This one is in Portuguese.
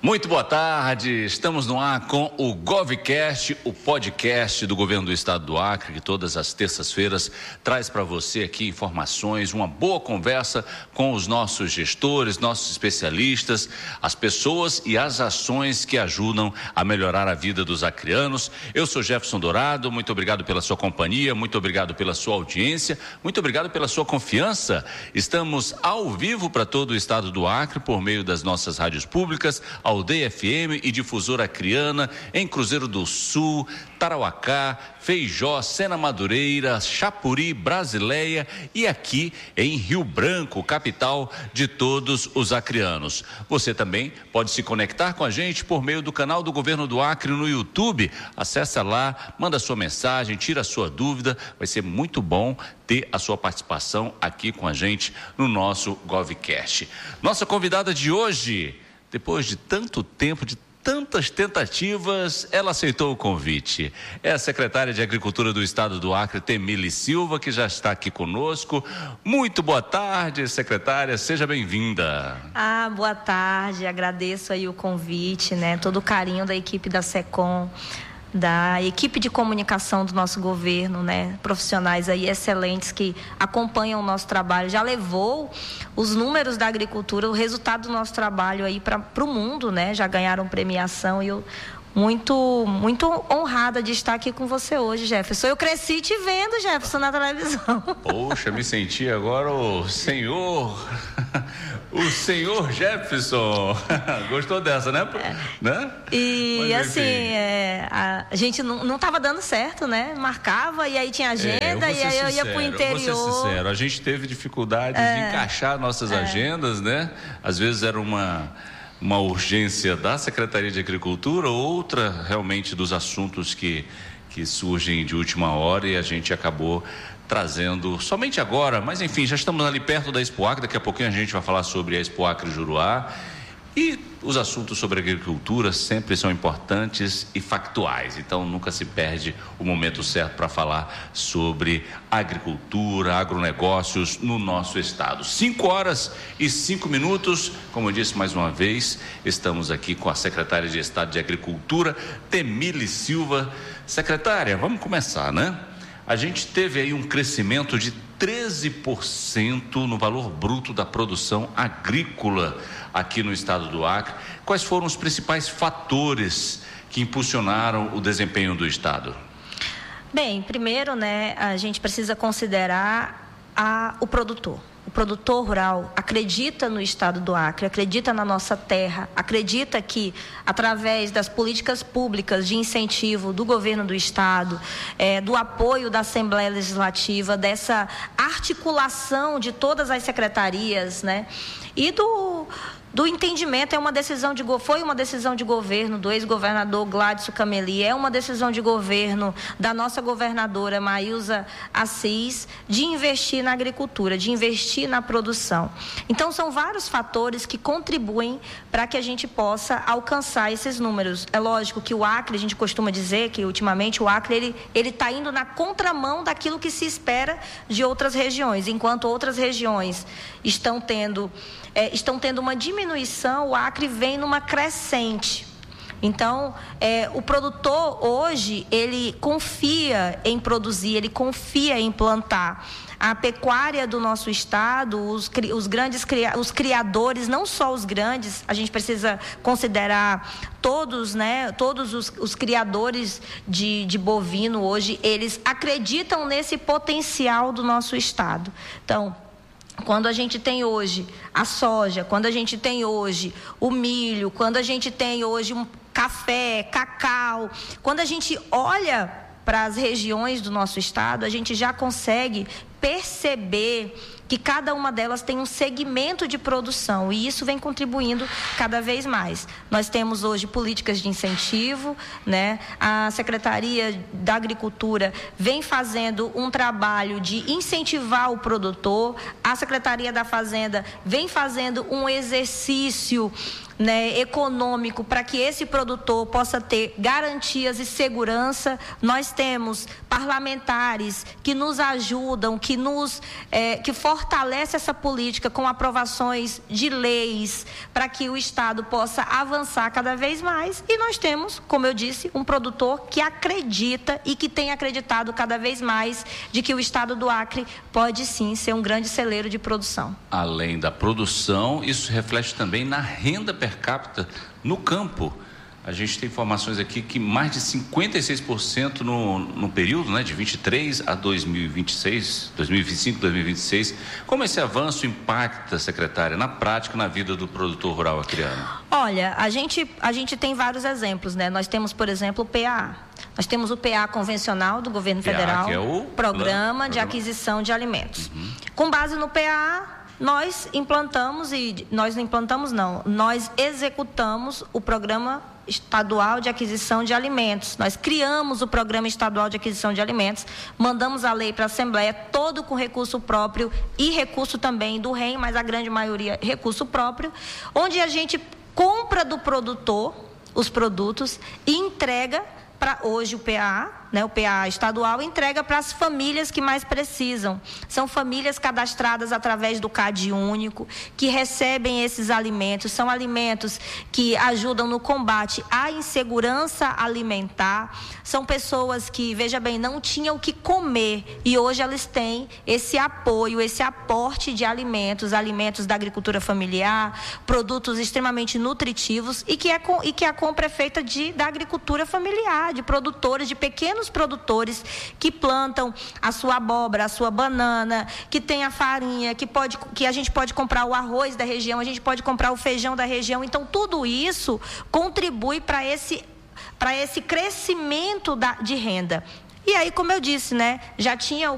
Muito boa tarde, estamos no ar com o GovCast, o podcast do Governo do Estado do Acre, que todas as terças-feiras traz para você aqui informações, uma boa conversa com os nossos gestores, nossos especialistas, as pessoas e as ações que ajudam a melhorar a vida dos acreanos. Eu sou Jefferson Dourado, muito obrigado pela sua companhia, muito obrigado pela sua audiência, muito obrigado pela sua confiança. Estamos ao vivo para todo o Estado do Acre por meio das nossas rádios públicas, Aldeia FM e Difusora Acreana, em Cruzeiro do Sul, Tarauacá, Feijó, Sena Madureira, Chapuri, Brasileia e aqui em Rio Branco, capital de todos os acreanos. Você também pode se conectar com a gente por meio do canal do Governo do Acre no YouTube. Acessa lá, manda sua mensagem, tira a sua dúvida, vai ser muito bom ter a sua participação aqui com a gente no nosso GovCast. Nossa convidada de hoje, depois de tanto tempo, de tantas tentativas, ela aceitou o convite. É a secretária de Agricultura do Estado do Acre, Temília Silva, que já está aqui conosco. Muito boa tarde, secretária, seja bem-vinda. Boa tarde, agradeço aí o convite, todo o carinho da equipe da SECOM, da equipe de comunicação do nosso governo, profissionais aí excelentes que acompanham o nosso trabalho, já levou os números da agricultura, o resultado do nosso trabalho aí para o mundo, já ganharam premiação e eu muito honrada de estar aqui com você hoje, Jefferson. Eu cresci te vendo, Jefferson, na televisão. Poxa, me senti agora o senhor Jefferson. Gostou dessa, né? E mas, assim, a gente não estava dando certo, marcava e aí tinha agenda e aí eu ia pro interior. Vou ser sincero, a gente teve dificuldades de encaixar nossas agendas, Às vezes era uma urgência da Secretaria de Agricultura, outra realmente dos assuntos que surgem de última hora e a gente acabou trazendo somente agora, mas enfim, já estamos ali perto da Expo Acre, daqui a pouquinho a gente vai falar sobre a Expo Acre Juruá e os assuntos sobre agricultura sempre são importantes e factuais, então nunca se perde o momento certo para falar sobre agricultura, agronegócios no nosso estado. 5h05, como eu disse mais uma vez, estamos aqui com a secretária de Estado de Agricultura, Temília Silva. Secretária, vamos começar, A gente teve aí um crescimento de 13% no valor bruto da produção agrícola aqui no estado do Acre. Quais foram os principais fatores que impulsionaram o desempenho do estado? Bem, primeiro, a gente precisa considerar o produtor. O produtor rural acredita no estado do Acre, acredita na nossa terra, acredita que através das políticas públicas de incentivo do governo do estado, do apoio da Assembleia Legislativa, dessa articulação de todas as secretarias, e do entendimento, foi uma decisão de governo do ex-governador Gladson Cameli, é uma decisão de governo da nossa governadora Maílza Assis, de investir na agricultura, de investir na produção. Então, são vários fatores que contribuem para que a gente possa alcançar esses números. É lógico que o Acre, a gente costuma dizer que ultimamente o Acre, ele está indo na contramão daquilo que se espera de outras regiões, enquanto outras regiões estão tendo uma diminuição, o Acre vem numa crescente. Então, o produtor hoje, ele confia em produzir, ele confia em plantar. A pecuária do nosso estado, os criadores, não só os grandes, a gente precisa considerar todos os criadores de bovino hoje, eles acreditam nesse potencial do nosso estado. Então, quando a gente tem hoje a soja, quando a gente tem hoje o milho, quando a gente tem hoje um café, cacau, quando a gente olha para as regiões do nosso estado, a gente já consegue perceber que cada uma delas tem um segmento de produção e isso vem contribuindo cada vez mais. Nós temos hoje políticas de incentivo, A Secretaria da Agricultura vem fazendo um trabalho de incentivar o produtor, a Secretaria da Fazenda vem fazendo um exercício econômico para que esse produtor possa ter garantias e segurança. Nós temos parlamentares que nos ajudam, que fortalece essa política com aprovações de leis para que o Estado possa avançar cada vez mais. E nós temos, como eu disse, um produtor que acredita e que tem acreditado cada vez mais de que o Estado do Acre pode sim ser um grande celeiro de produção. Além da produção, isso reflete também na renda per capita no campo. A gente tem informações aqui que mais de 56% no período, né, de 23 a 2026, 2025, 2026. Como esse avanço impacta, secretária, na prática, na vida do produtor rural acreano? Olha, a gente tem vários exemplos, né? Nós temos, por exemplo, o PA. Nós temos o PA convencional do governo federal, que é o Programa de Aquisição de Alimentos. Com base no PA, nós executamos o Programa Estadual de Aquisição de Alimentos. Nós criamos o Programa Estadual de Aquisição de Alimentos, mandamos a lei para a Assembleia, todo com recurso próprio e recurso também do REM, mas a grande maioria recurso próprio, onde a gente compra do produtor os produtos e entrega para hoje o PA, né, o PA estadual, entrega para as famílias que mais precisam. São famílias cadastradas através do CAD único, que recebem esses alimentos. São alimentos que ajudam no combate à insegurança alimentar. São pessoas que, veja bem, não tinham o que comer e hoje elas têm esse apoio, esse aporte de alimentos da agricultura familiar, produtos extremamente nutritivos e que a compra é feita da agricultura familiar, de produtores, de pequenos produtores que plantam a sua abóbora, a sua banana, que tem a farinha, que a gente pode comprar o arroz da região, a gente pode comprar o feijão da região. Então, tudo isso contribui para esse crescimento de renda. E aí, como eu disse, né, já tinha